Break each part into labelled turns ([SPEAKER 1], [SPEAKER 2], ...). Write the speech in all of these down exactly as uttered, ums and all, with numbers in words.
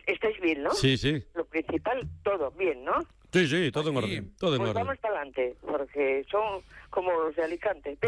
[SPEAKER 1] ¿Estáis bien, no?
[SPEAKER 2] Sí, sí.
[SPEAKER 1] Lo principal, todo bien, ¿no?
[SPEAKER 2] Sí, sí, todo en orden. Todo en
[SPEAKER 1] pues
[SPEAKER 2] orden.
[SPEAKER 1] vamos para adelante, porque son como los de Alicante.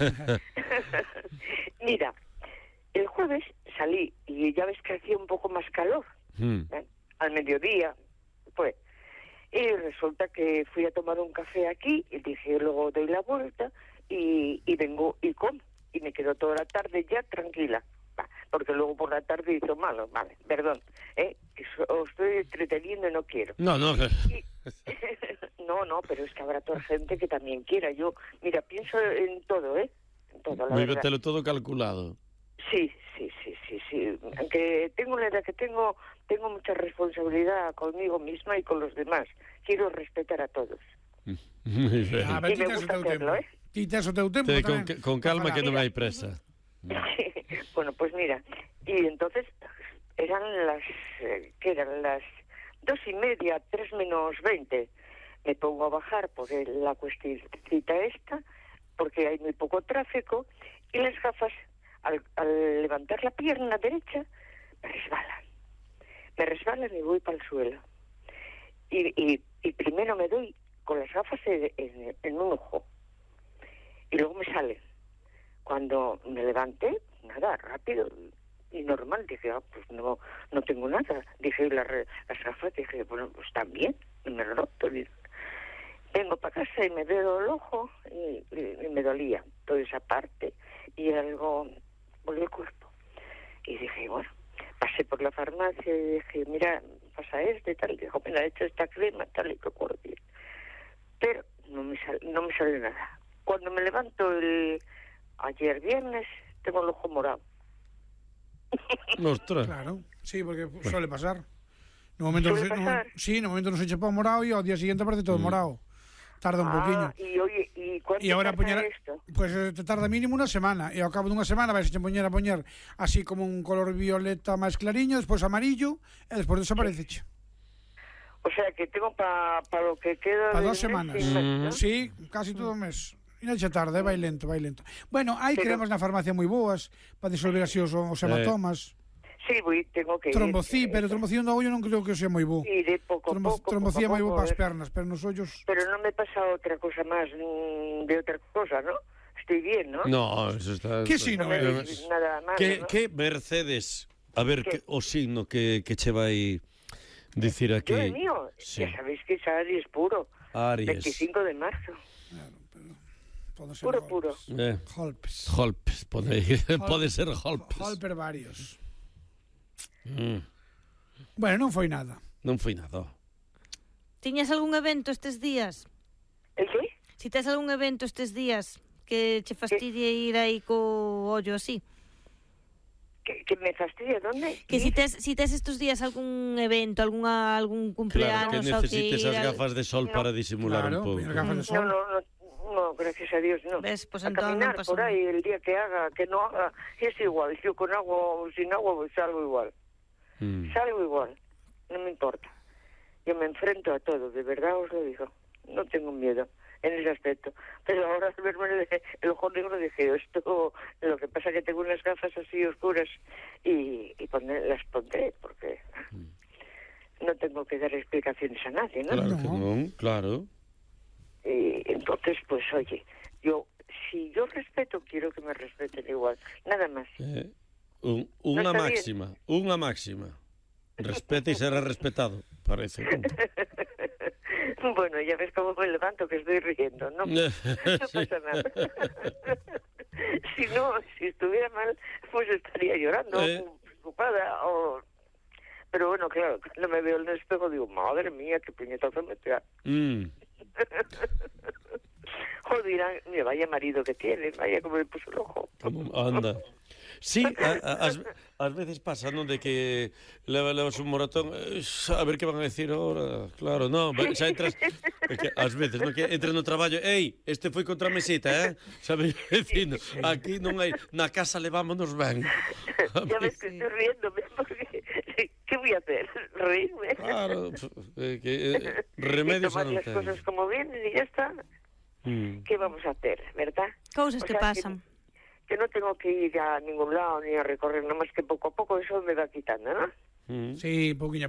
[SPEAKER 1] Mira, el jueves salí y ya ves que hacía un poco más calor.
[SPEAKER 2] Mm.
[SPEAKER 1] ¿eh? Al mediodía, pues. Y resulta que fui a tomar un café aquí y dije, luego doy la vuelta y, y vengo y como. Y me quedo toda la tarde ya tranquila. Va, porque luego por la tarde hizo malo. Vale, perdón. ¿eh? Que os estoy entreteniendo y no quiero.
[SPEAKER 2] No, no.
[SPEAKER 1] Y, no, no, pero es que habrá toda gente que también quiera. Yo, mira, pienso en todo, ¿eh? En todo, la verdad.
[SPEAKER 2] Lo todo calculado.
[SPEAKER 1] Sí, sí, sí, sí, sí. Aunque tengo la edad que tengo, tengo mucha responsabilidad conmigo misma y con los demás. Quiero respetar a todos.
[SPEAKER 2] Muy bien.
[SPEAKER 3] A ver,
[SPEAKER 1] Y me
[SPEAKER 3] quitas o
[SPEAKER 1] gusta
[SPEAKER 3] teu
[SPEAKER 1] hacerlo,
[SPEAKER 3] tempo.
[SPEAKER 1] ¿eh?
[SPEAKER 3] Quitas o teu tempo
[SPEAKER 2] Sí, con,
[SPEAKER 3] tamén.
[SPEAKER 2] con calma que non
[SPEAKER 1] Mira.
[SPEAKER 2] hai presa.
[SPEAKER 1] Bueno, pues mira, y entonces eran las, eh, ¿qué eran? Las dos y media, tres menos veinte. Me pongo a bajar por el, la cuestecita esta, porque hay muy poco tráfico, y las gafas, al, al levantar la pierna derecha, me resbalan. Me resbalan y voy para el suelo. Y, y, y primero me doy con las gafas en, en, en un ojo. Y luego me salen. Cuando me levanté, nada, rápido y normal, dije, ah, pues no no tengo nada. Dije, las, las gafas, dije, bueno, pues están bien, y me lo noto. Vengo para casa y me veo el ojo y, y, y me dolía toda esa parte y algo volvió el cuerpo. Y dije, bueno, pasé por la farmacia y dije, mira, pasa esto y tal. Y dijo, me ha hecho esta crema, tal y que ocurre bien. Pero no me, sal, no me sale nada. Cuando me levanto el ayer viernes, tengo el ojo morado.
[SPEAKER 2] Ostras.
[SPEAKER 3] Claro, sí, porque suele pasar. No momento
[SPEAKER 1] ¿Suele
[SPEAKER 3] no se,
[SPEAKER 1] pasar?
[SPEAKER 3] No, sí, no momento no se echa para morado y al día siguiente parece todo mm. morado. Tarda un
[SPEAKER 1] ah,
[SPEAKER 3] poquinho.
[SPEAKER 1] E oye, e cuánto
[SPEAKER 3] e agora
[SPEAKER 1] tarda
[SPEAKER 3] isto? Pois pues, te tarda mínimo unha semana e ao cabo dunha semana vais a poñer a poñer así como un color violeta máis clariño, despois amarillo e despois desapareceche.
[SPEAKER 1] O sea, que tengo para pa lo que queda
[SPEAKER 3] para dos semanas.
[SPEAKER 1] Mes,
[SPEAKER 3] mm. ¿no? Sí, casi todo o mes. E non che tarde, vai lento, vai lento. Bueno, hai Pero... cremas na farmacia moi boas para disolver así os, os hematomas.
[SPEAKER 1] Sí, voy, tengo que
[SPEAKER 3] Trombocí,
[SPEAKER 1] ir.
[SPEAKER 3] pero trombocí no ollo non creo que sea moi bo.
[SPEAKER 1] Sí, de poco a
[SPEAKER 3] Trombo,
[SPEAKER 1] poco.
[SPEAKER 3] Trombocí é moi bo para as
[SPEAKER 1] eh.
[SPEAKER 3] pernas, pero nos ollos...
[SPEAKER 1] Pero non me pasa outra cosa máis de outra cosa, ¿no? Estoy bien, ¿no?
[SPEAKER 2] No, eso está...
[SPEAKER 3] Que si, no,
[SPEAKER 1] no
[SPEAKER 3] é?
[SPEAKER 1] Nada más,
[SPEAKER 2] que,
[SPEAKER 1] ¿no?
[SPEAKER 2] que Mercedes, a ver, que, o signo que, que che vai dicir aquí...
[SPEAKER 1] Yo el mío, sí. Ya sabéis que es Aries puro.
[SPEAKER 2] Aries.
[SPEAKER 1] veinticinco de marzo.
[SPEAKER 3] Claro, pero... Pode ser
[SPEAKER 1] puro,
[SPEAKER 3] golpes.
[SPEAKER 1] puro.
[SPEAKER 2] Eh.
[SPEAKER 3] Holpes.
[SPEAKER 2] Holpes, pode, Hol... pode ser Holpes.
[SPEAKER 3] Holper varios.
[SPEAKER 2] Mm.
[SPEAKER 3] Bueno, non foi nada.
[SPEAKER 2] Non foi nada.
[SPEAKER 4] Tiñas algún evento estes días?
[SPEAKER 1] ¿El qué?
[SPEAKER 4] Si tes algún evento estes días que che fastidie ir aí co ollo así.
[SPEAKER 1] ¿Que, que me fastidia? ¿Dónde?
[SPEAKER 4] Que si tes, si tes estos días algún evento, alguna, algún cumpleaños...
[SPEAKER 2] Claro, que necesites as
[SPEAKER 4] al...
[SPEAKER 2] gafas de sol no. para disimular
[SPEAKER 3] claro,
[SPEAKER 2] un pouco.
[SPEAKER 3] Gafas de sol.
[SPEAKER 1] No, no, no. No, gracias a Dios, no.
[SPEAKER 4] ¿Ves? Pues
[SPEAKER 1] a caminar
[SPEAKER 4] no
[SPEAKER 1] por ahí el día que haga, que no haga, es igual. Yo con agua o sin agua pues salgo igual. Mm. Salgo igual, no me importa. Yo me enfrento a todo, de verdad os lo digo. No tengo miedo en ese aspecto. Pero ahora al verme el, el ojo negro dije, esto, lo que pasa es que tengo unas gafas así oscuras y, y poner, las pondré porque mm. no tengo que dar explicaciones a nadie, ¿no?
[SPEAKER 2] Claro que no, claro.
[SPEAKER 1] Y entonces, pues oye, yo si yo respeto, quiero que me respeten igual, nada más.
[SPEAKER 2] Eh, un, unha no máxima, unha máxima. Respeta y será respetado, parece.
[SPEAKER 1] Bueno, ya ves cómo me levanto, que estoy riendo, ¿no? No pasa nada. Si no, si estuviera mal, pues estaría llorando, eh. preocupada, o... Pero bueno, claro, cuando me veo en el espejo digo, madre mía, qué puñetazo me pega. Mm. O dirán, mira, vaya marido que tiene, vaya como me puso el ojo.
[SPEAKER 2] Anda. Sí, a, a, as, as veces pasa, non? De que leva, levas un moratón, a ver que van a decir ahora. Claro, non, xa entras, que ás veces, non? Que entras no traballo, ei, este foi contra a mesita, eh? Sabes, dicindo, aquí non hai, na casa levámonos ben.
[SPEAKER 1] Ya ves que estoy riéndome, porque, ¿qué voy a hacer? ¿Reírme?
[SPEAKER 2] Claro, eh, que eh, remedios
[SPEAKER 1] a non ter. Y tomar las cosas como vienen y ya está. Mm. ¿Qué vamos a hacer, verdad?
[SPEAKER 4] Cousas que pasan.
[SPEAKER 1] Que, que no tengo que ir a ningún lado ni a recorrer, nada más que poco a poco eso me va quitando, ¿no?
[SPEAKER 3] Mm. Sí, poquinho